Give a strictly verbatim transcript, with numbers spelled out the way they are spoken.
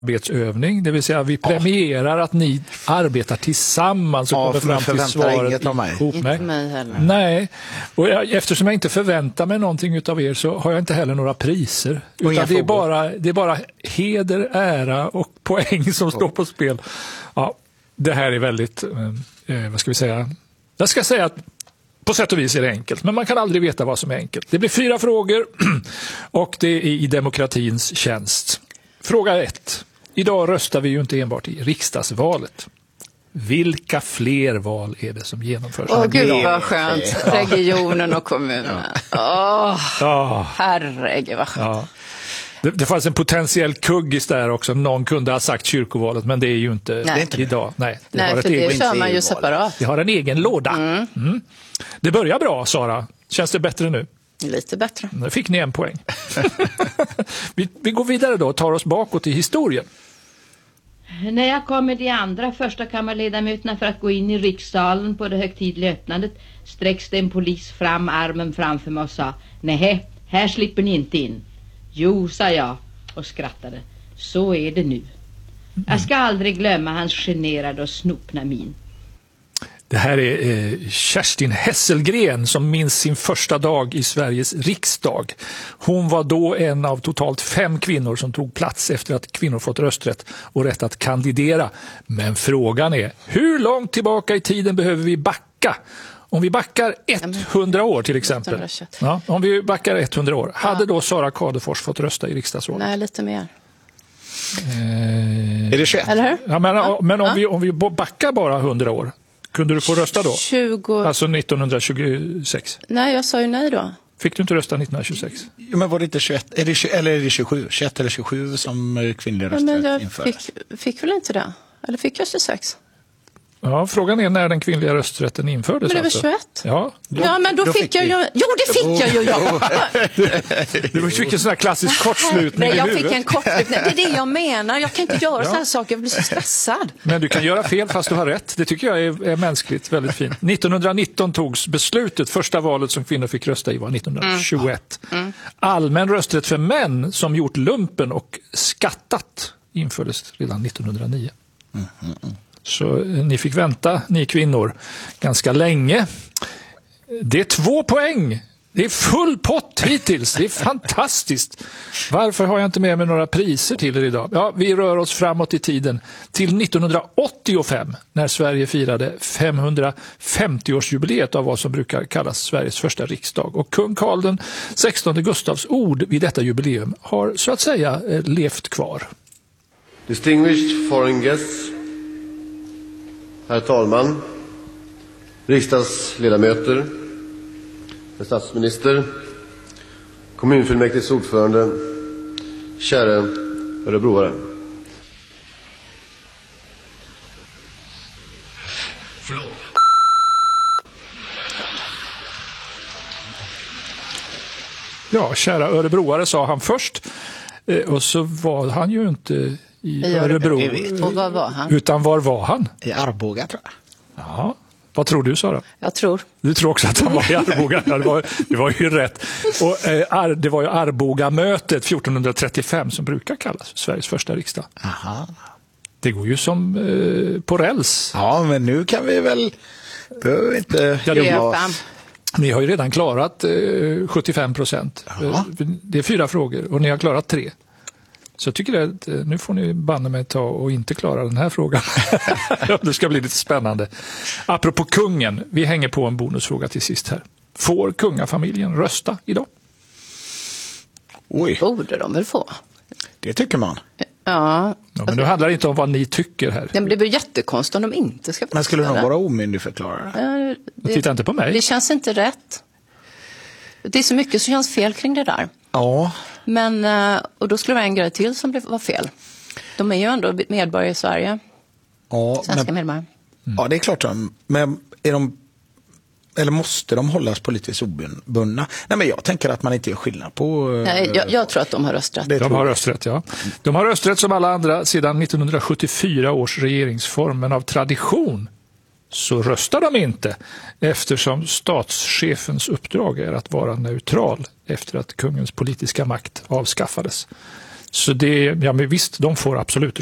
arbetsövning, det vill säga vi premierar att ni arbetar tillsammans och ja, kommer fram till svaret inget av mig. ihop. Inte mig heller. Nej, och jag, eftersom jag inte förväntar mig någonting utav er så har jag inte heller några priser. Utan det är, bara, det är bara heder, ära och poäng som står på spel. Ja, det här är väldigt, eh, vad ska vi säga, jag ska säga att på sätt och vis är det enkelt, men man kan aldrig veta vad som är enkelt. Det blir fyra frågor och det är i demokratins tjänst. Fråga ett. Idag röstar vi ju inte enbart i riksdagsvalet. Vilka fler val är det som genomförs? Åh gud vad skönt. Regionen och kommunen. Åh, ja. herregud vad skönt. Ja. Det, det fanns en potentiell kuggis där också. Någon kunde ha sagt kyrkovalet, men det är ju inte, Nej. inte idag. Nej, det, Nej, har för ett det eget, kör man ju separat. det har en egen låda. Mm. Mm. Det börjar bra, Sara. Känns det bättre nu? Lite bättre. Nu fick ni en poäng. vi, vi går vidare då och tar oss bakåt i historien. När jag kom med de andra första kammarledamöterna för att gå in i rikssalen på det högtidliga öppnandet sträcks det en polis fram armen framför mig och sa: nej, här slipper ni inte in. Jo, sa jag och skrattade. Så är det nu. Jag ska aldrig glömma hans generade och snopna min. Det här är eh, Kerstin Hesselgren som minns sin första dag i Sveriges riksdag. Hon var då en av totalt fem kvinnor som tog plats efter att kvinnor fått rösträtt och rätt att kandidera. Men frågan är, hur långt tillbaka i tiden behöver vi backa? Om vi backar hundra år till exempel. Ja, om vi backar hundra år. Hade då Sara Kadefors fått rösta i riksdagsvalet? Nej, lite mer. Eh, är det tjugoett? Eller hur? Ja, men, Ja. men om, Ja. vi, om vi backar bara hundra år, kunde du få rösta då? tjugo Alltså nittonhundratjugosex. Nej, jag sa ju nej då. Fick du inte rösta nittonhundratjugosex? Ja, men var det inte tjugoett? Är det tjugo, eller är det tjugosju? tjugoett eller tjugosju som kvinnliga Ja, men rösträtt jag infördes? fick, fick väl inte det? Eller fick jag tjugosex? Ja, frågan är när den kvinnliga rösträtten infördes. Men det var alltså. tjugoett. Ja, Då, Ja, men då, då fick, fick jag vi- ju... Jo, det fick jag ju, ja. du fick en sån här klassisk kortslutning Nej, i jag huvudet. fick en kortslutning. Det är det jag menar. Jag kan inte göra så här saker. Jag blir så stressad. Men du kan göra fel fast du har rätt. Det tycker jag är, är mänskligt väldigt fint. nittonhundranitton togs beslutet. Första valet som kvinnor fick rösta i var nittonhundratjugoett. Mm. Mm. Allmän rösträtt för män som gjort lumpen och skattat infördes redan nittonhundranio. Mm. Mm. Mm. Så eh, ni fick vänta, ni kvinnor, ganska länge. Det är två poäng. Det är full pott hittills. Det är fantastiskt. Varför har jag inte med mig några priser till er idag? Ja, vi rör oss framåt i tiden till nittonhundraåttiofem när Sverige firade femhundrafemtio-årsjubileet av vad som brukar kallas Sveriges första riksdag. Och kung Karl den sextonde Gustavs ord vid detta jubileum har så att säga eh, levt kvar. Distinguished foreign guests, herr talman, riksdagsledamöter, herr statsminister, kommunfullmäktiges ordförande, kära örebroare. Förlåt. Ja, kära örebroare sa han först. Eh, och så var han ju inte i, I Örebro. Örebro. Och var var han? Utan var var han? I Arboga, tror jag. Ja. Vad tror du, Sara? Jag tror. Du tror också att han var i Arboga. Ja, det, var, det var ju rätt. Och, eh, Ar, det var ju Arboga-mötet fjortonhundratrettiofem som brukar kallas Sveriges första riksdag. Aha. Det går ju som eh, på räls. Ja, men nu kan vi väl... Behöver inte... Ja, det Köpa. Ni har ju redan klarat eh, sjuttiofem procent. Ja. Det är fyra frågor och ni har klarat tre. Så jag tycker att eh, nu får ni banne mig ta och inte klara den här frågan. Det ska bli lite spännande. Apropå kungen, vi hänger på en bonusfråga till sist här. Får kungafamiljen rösta idag? Oj, Borde de väl få? det tycker man. Ja. Ja, men nu handlar det inte om vad ni tycker här. Nej, men det blir jättekonstigt om de inte ska få Men skulle rösta, de eller? vara omyndigförklarade? Ja, det, Titta inte på mig. det känns inte rätt. Det är så mycket som känns fel kring det där. Ja. Men, eh, och då skulle det vara en grej till som blev- var fel. De är ju ändå medborgare i Sverige. Ja, Svenska men, medborgare. ja, det är klart. De, men är de... Eller måste de hållas politiskt obundna? Nej, men jag tänker att man inte gör skillnad på... Nej, jag, jag tror att de har rösträtt. Det De tror har jag. rösträtt, ja. De har rösträtt som alla andra sedan nittonhundrasjuttiofyra års regeringsform, men av tradition så röstar de inte eftersom statschefens uppdrag är att vara neutral efter att kungens politiska makt avskaffades. Så det, ja men visst, de får absolut